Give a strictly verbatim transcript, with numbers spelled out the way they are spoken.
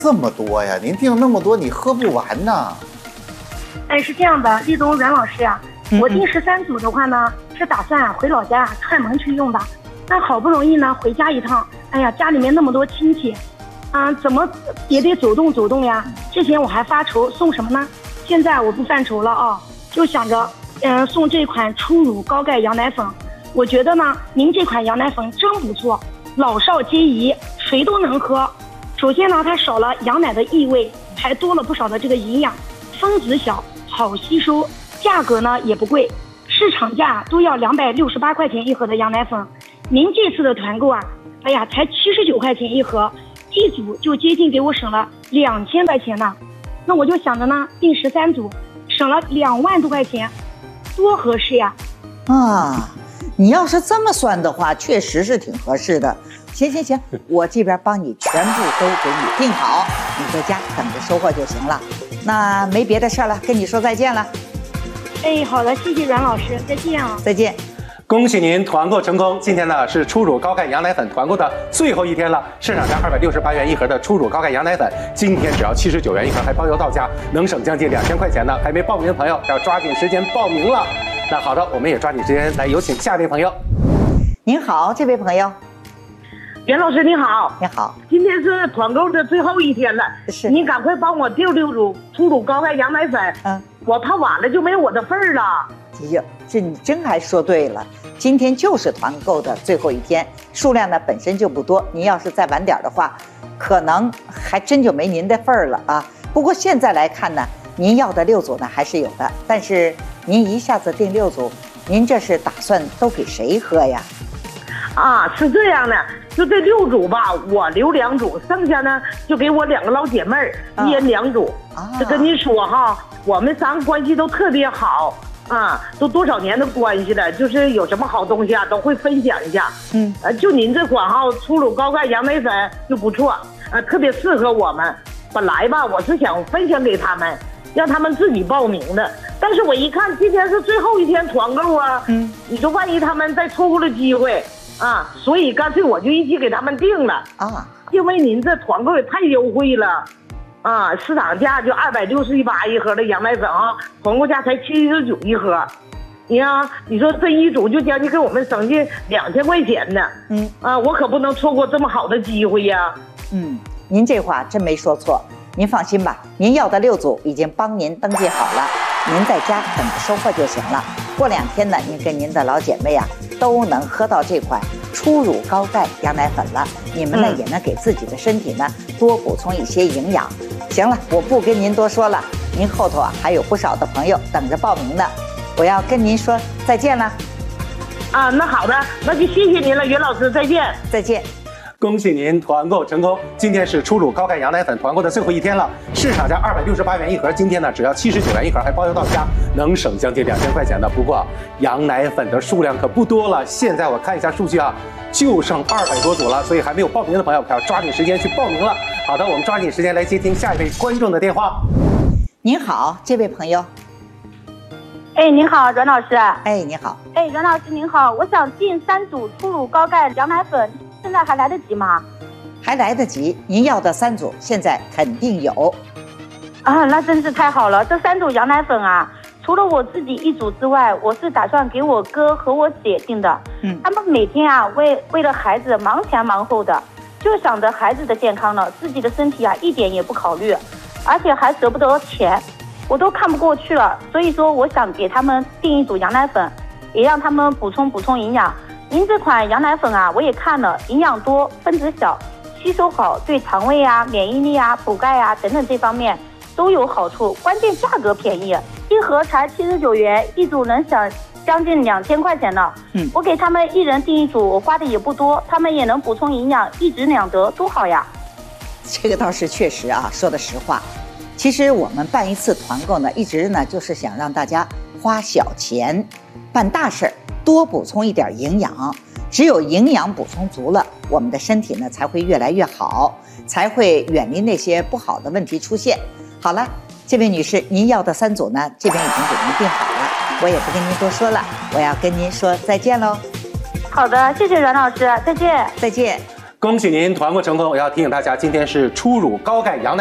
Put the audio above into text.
这么多呀？您订那么多，你喝不完呐。 哎，是这样的，立冬阮老师啊，我订十三组的话呢，是打算啊回老家啊串门去用的。但好不容易呢回家一趟，哎呀，家里面那么多亲戚，啊，怎么也得走动走动呀。之前我还发愁送什么呢？现在我不犯愁了啊，就想着，嗯、呃，送这款初乳高钙羊奶粉。我觉得呢，您这款羊奶粉真不错，老少皆宜，谁都能喝。首先呢，它少了羊奶的异味，还多了不少的这个营养，分子小，好吸收，价格呢也不贵，市场价都要两百六十八块钱一盒的羊奶粉，您这次的团购啊，哎呀，才七十九块钱一盒，一组就接近给我省了两千块钱呢。那我就想着呢，订十三组，省了两万多块钱，多合适呀！ 啊，你要是这么算的话，确实是挺合适的。行行行，我这边帮你全部都给你定好，你在家等着收货就行了。那没别的事了，跟你说再见了。 哎，好的，谢谢阮老师，再见啊！ 再见。 恭喜您团购成功！今天呢是初乳高钙羊奶粉团购的最后一天了，市场价二百六十八元一盒的初乳高钙羊奶粉，今天只要七十九元一盒，还包邮到家，能省将近两千块钱呢。还没报名的朋友要抓紧时间报名了。那好的，我们也抓紧时间来有请下一位朋友。 您好，这位朋友。 袁老师你好， 你好， 今天是团购的最后一天了， 是， 你赶快帮我订六组初乳高钙羊奶粉，嗯，我怕晚了就没有我的份儿了。 哎呦，这你真还说对了，今天就是团购的最后一天，数量呢本身就不多，您要是再晚点的话，可能还真就没您的份儿了啊。不过现在来看呢，您要的六组呢还是有的，但是您一下子订六组，您这是打算都给谁喝呀？ 啊，是这样的，就这六组吧，我留两组，剩下呢就给我两个老姐妹儿，啊、一人两组。啊，就跟你说哈，我们三个关系都特别好啊，都多少年的关系了，就是有什么好东西啊都会分享一下。嗯，呃，就您这款哈初乳高钙羊奶粉就不错，呃，特别适合我们。本来吧，我是想分享给他们，让他们自己报名的。但是我一看今天是最后一天团购啊，嗯，你说万一他们再错过了机会。啊，所以干脆我就一起给他们定了啊，因为您这团购也太优惠了，啊，市场价就二百六十八一盒的羊奶粉啊，团购价才七十九一盒，你看，你说这一组就将近给我们省近两千块钱呢，嗯，啊，我可不能错过这么好的机会呀， 嗯，您这话真没说错，您放心吧，您要的六组已经帮您登记好了，您在家等着收货就行了。过两天呢，您跟您的老姐妹啊都能喝到这款初乳高钙羊奶粉了，你们呢、嗯、也能给自己的身体呢多补充一些营养。行了，我不跟您多说了，您后头啊还有不少的朋友等着报名呢，我要跟您说再见了。 啊，那好的，那就谢谢您了，袁老师，再见， 再见。 恭喜您团购成功！今天是初乳高钙羊奶粉团购的最后一天了，市场价二百六十八元一盒，今天呢只要七十九元一盒，还包邮到家，能省将近两千块钱的。不过羊奶粉的数量可不多了，现在我看一下数据啊，就剩二百多组了，所以还没有报名的朋友可要抓紧时间去报名了。好的，我们抓紧时间来接听下一位观众的电话。 您好，这位朋友。 哎，您好，阮老师。 哎，你好。 哎，阮老师您好，我想订三组初乳高钙羊奶粉。现在还来得及吗？ 还来得及，您要的三组现在肯定有。 啊，那真是太好了！这三组羊奶粉啊，除了我自己一组之外，我是打算给我哥和我姐订的。嗯，他们每天啊为为了孩子忙前忙后的，就想着孩子的健康了，自己的身体啊一点也不考虑，而且还舍不得钱，我都看不过去了。所以说，我想给他们订一组羊奶粉，也让他们补充补充营养。您这款羊奶粉啊，我也看了，营养多，分子小，吸收好，对肠胃啊、免疫力啊、补钙啊等等这方面都有好处。关键价格便宜，一盒才七十九元，一组能省将近两千块钱呢。嗯，我给他们一人订一组，我花的也不多，他们也能补充营养，一举两得，多好呀！ 这个倒是确实啊，说的实话。其实我们办一次团购呢，一直呢就是想让大家花小钱办大事儿。多补充一点营养，只有营养补充足了，我们的身体呢才会越来越好，才会远离那些不好的问题出现。好了，这位女士，您要的三组呢，这边已经给您订好了，我也不跟您多说了，我要跟您说再见喽。 好的，谢谢阮老师，再见， 再见。 恭喜您团购成功！我要提醒大家，今天是初乳高钙羊奶。